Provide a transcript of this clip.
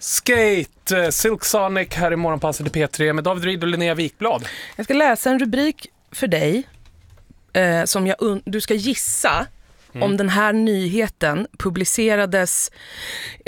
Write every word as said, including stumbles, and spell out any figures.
Skate, Silk Sonic här i Morgonpasset i P tre med David Ryd och Linnea Wikblad. Jag ska läsa en rubrik för dig eh, som jag un- du ska gissa mm. om den här nyheten publicerades